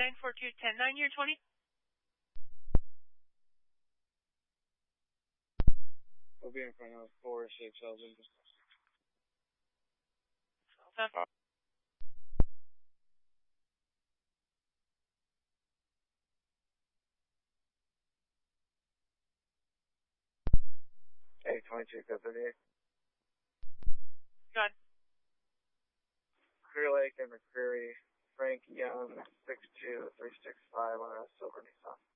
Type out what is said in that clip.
942-109, year 20. We'll be in front of 46 Elgin. Okay. Hey, 22, code 38. Go ahead. Clear Lake and McCreary, Frank Young, 62365 on a silver Nissan.